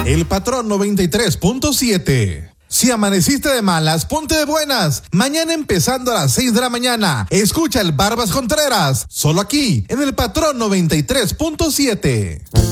El Patrón 93.7. Si amaneciste de malas, ponte de buenas. Mañana empezando a las 6 de la mañana. Escucha el Barbas Contreras. Solo aquí, en el Patrón 93.7.